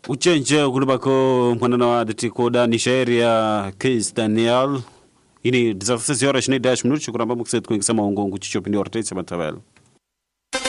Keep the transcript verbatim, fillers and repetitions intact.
Uchenje kulibako mwanana wa detiko da Nigeria Keith Daniel ini desafisi yora shine dash minuti kuramba mukset kuingisema ongo nguchicho pindi ortese matawel.